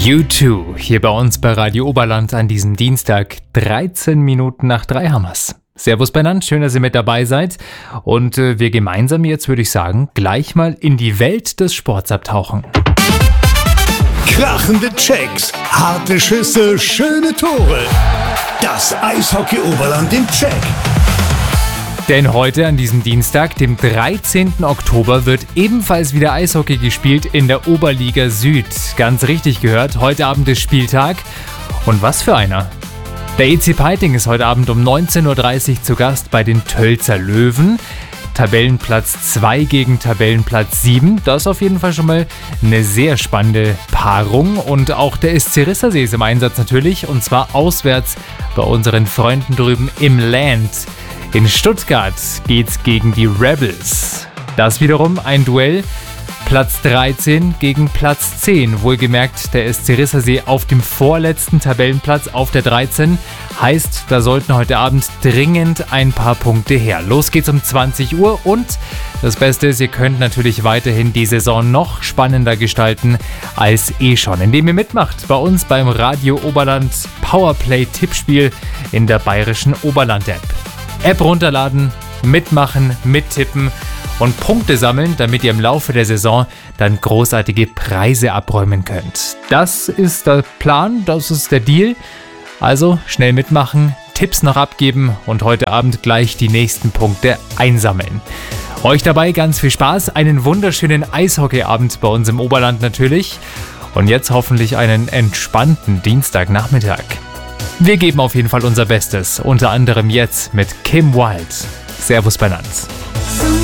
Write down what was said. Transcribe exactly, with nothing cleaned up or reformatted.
U zwei, hier bei uns bei Radio Oberland an diesem Dienstag, dreizehn Minuten nach drei hammers. Servus beieinander, schön, dass ihr mit dabei seid und äh, wir gemeinsam jetzt, würde ich sagen, gleich mal in die Welt des Sports abtauchen. Krachende Checks, harte Schüsse, schöne Tore. Das Eishockey Oberland im Check. Denn heute an diesem Dienstag, dem dreizehnten Oktober, wird ebenfalls wieder Eishockey gespielt in der Oberliga Süd. Ganz richtig gehört, heute Abend ist Spieltag. Und was für einer! Der E C Peiting ist heute Abend um neunzehn Uhr dreißig zu Gast bei den Tölzer Löwen. Tabellenplatz zwei gegen Tabellenplatz sieben. Das ist auf jeden Fall schon mal eine sehr spannende Paarung. Und auch der S C Rissersee ist im Einsatz natürlich. Und zwar auswärts bei unseren Freunden drüben im Land. In Stuttgart geht's gegen die Rebels. Das wiederum ein Duell Platz dreizehn gegen Platz zehn. Wohlgemerkt der S C Rissersee auf dem vorletzten Tabellenplatz auf der dreizehn. Heißt, da sollten heute Abend dringend ein paar Punkte her. Los geht's um zwanzig Uhr und das Beste ist, ihr könnt natürlich weiterhin die Saison noch spannender gestalten als eh schon, indem ihr mitmacht bei uns beim Radio Oberland Powerplay-Tippspiel in der bayerischen Oberland-App. App runterladen, mitmachen, mittippen und Punkte sammeln, damit ihr im Laufe der Saison dann großartige Preise abräumen könnt. Das ist der Plan, das ist der Deal. Also schnell mitmachen, Tipps noch abgeben und heute Abend gleich die nächsten Punkte einsammeln. Euch dabei ganz viel Spaß, einen wunderschönen Eishockeyabend bei uns im Oberland natürlich und jetzt hoffentlich einen entspannten Dienstagnachmittag. Wir geben auf jeden Fall unser Bestes, unter anderem jetzt mit Kim Wilde. Servus beieinander.